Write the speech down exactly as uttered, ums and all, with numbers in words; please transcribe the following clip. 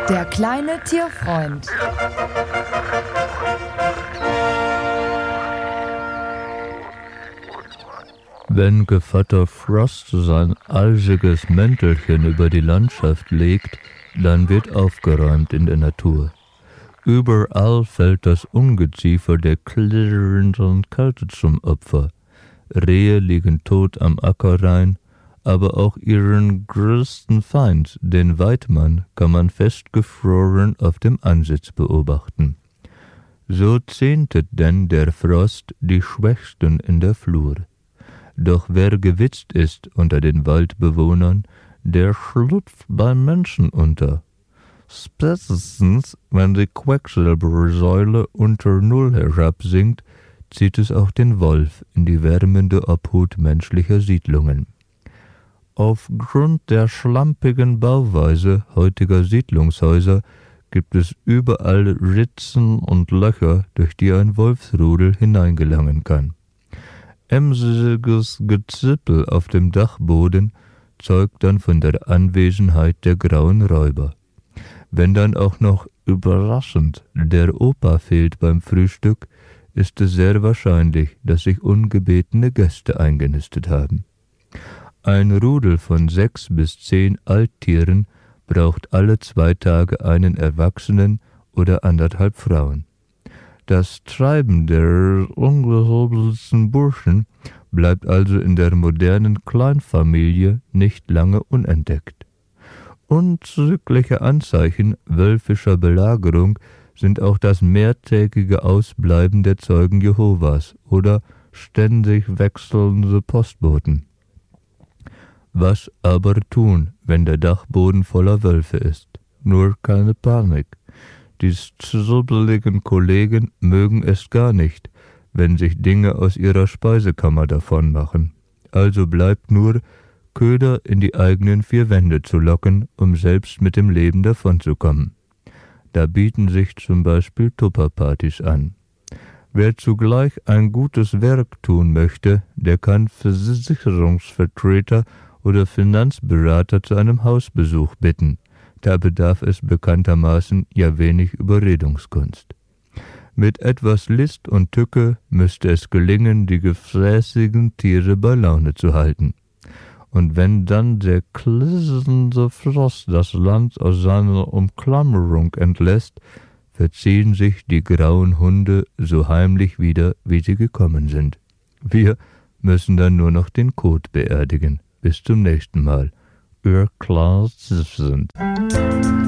Der kleine Tierfreund. Wenn Gevatter Frost sein eisiges Mäntelchen über die Landschaft legt, dann wird aufgeräumt in der Natur. Überall fällt das Ungeziefer der klirrenden Kälte zum Opfer. Rehe liegen tot am Ackerrain, aber auch ihren größten Feind, den Weidmann, kann man festgefroren auf dem Ansitz beobachten. So zähntet denn der Frost die Schwächsten in der Flur. Doch wer gewitzt ist unter den Waldbewohnern, der schlüpft beim Menschen unter. Spätestens, wenn die Quecksilbersäule unter Null herabsinkt, zieht es auch den Wolf in die wärmende Obhut menschlicher Siedlungen. Aufgrund der schlampigen Bauweise heutiger Siedlungshäuser gibt es überall Ritzen und Löcher, durch die ein Wolfsrudel hineingelangen kann. Emsiges Gezippel auf dem Dachboden zeugt dann von der Anwesenheit der grauen Räuber. Wenn dann auch noch überraschend der Opa fehlt beim Frühstück, ist es sehr wahrscheinlich, dass sich ungebetene Gäste eingenistet haben. Ein Rudel von sechs bis zehn Alttieren braucht alle zwei Tage einen Erwachsenen oder anderthalb Frauen. Das Treiben der ungehobelsten Burschen bleibt also in der modernen Kleinfamilie nicht lange unentdeckt. Unzügliche Anzeichen wölfischer Belagerung sind auch das mehrtägige Ausbleiben der Zeugen Jehovas oder ständig wechselnde Postboten. Was aber tun, wenn der Dachboden voller Wölfe ist? Nur keine Panik. Die strubbeligen Kollegen mögen es gar nicht, wenn sich Dinge aus ihrer Speisekammer davonmachen. Also bleibt nur, Köder in die eigenen vier Wände zu locken, um selbst mit dem Leben davonzukommen. Da bieten sich zum Beispiel Tupperpartys an. Wer zugleich ein gutes Werk tun möchte, der kann Versicherungsvertreter oder Finanzberater zu einem Hausbesuch bitten. Da bedarf es bekanntermaßen ja wenig Überredungskunst. Mit etwas List und Tücke müsste es gelingen, die gefräßigen Tiere bei Laune zu halten. Und wenn dann der klissende Frost das Land aus seiner Umklammerung entlässt, verziehen sich die grauen Hunde so heimlich wieder, wie sie gekommen sind. Wir müssen dann nur noch den Kot beerdigen. Bis zum nächsten Mal. Ihr Klaus sind.